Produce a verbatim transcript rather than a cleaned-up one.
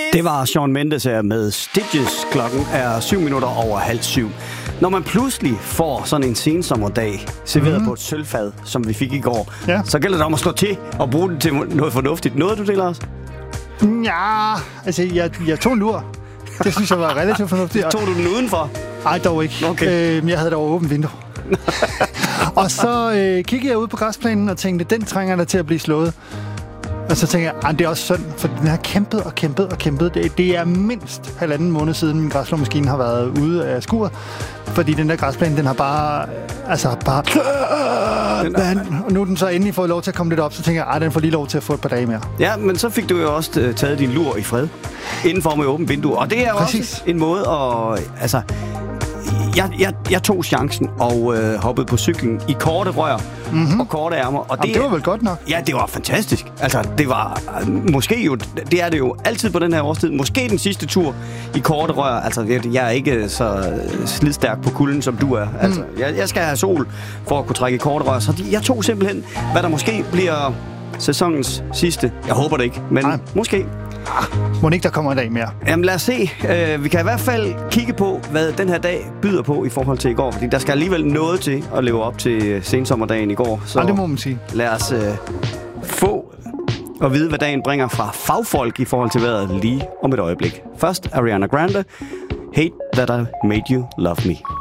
Det var Shawn Mendes her med Stitches. Klokken er syv minutter over halv syv. Når man pludselig får sådan en sensommerdag serveret mm. på et sølvfad, som vi fik i går, ja. så gælder det om at slå til og bruge det til noget fornuftigt. Nåede du det, Lars? Ja, altså jeg, jeg tog en lur. Det synes jeg var relativt fornuftigt. Tog du den udenfor? Nej, dog ikke. Okay. Øh, jeg havde dog åbent vindue. Og så øh, kiggede jeg ud på græsplænen og tænkte, den trænger der til at blive slået. Og så tænker jeg, det er også synd, for den har kæmpet og kæmpet og kæmpet. Det, det er mindst halvanden måned siden, min græsslåmaskine har været ude af skuret. Fordi den der græsplæne, den har bare... Altså, bare... Den, og nu er den så endelig fået lov til at komme lidt op, så tænker jeg, at den får lige lov til at få et par dage mere. Ja, men så fik du jo også uh, taget din lur i fred. Indenfor med åbent vindue. Og det er Præcis. også en måde at... Altså, Jeg, jeg, jeg tog chancen og øh, hoppede på cyklen i korte rør mm-hmm. og korte ærmer. Og det, Jamen, det var vel godt nok? Ja, det var fantastisk. Altså, det var øh, måske jo, det er det jo altid på den her årstid. Måske den sidste tur i korte rør. Altså, jeg, jeg er ikke så slidstærk på kulden, som du er. Altså, mm. jeg, jeg skal have sol for at kunne trække i korte rør. Så de, jeg tog simpelthen, hvad der måske bliver sæsonens sidste. Jeg håber det ikke, men Nej. måske... Må ikke der kommer en dag mere? Jamen lad os se. Uh, vi kan i hvert fald kigge på, hvad den her dag byder på i forhold til i går. Fordi der skal alligevel noget til at leve op til sensommerdagen i går. Så ja, det må man sige. Lad os uh, få at vide, hvad dagen bringer fra fagfolk i forhold til vejret lige om et øjeblik. Først Ariana Grande. Hate That I Made You Love Me.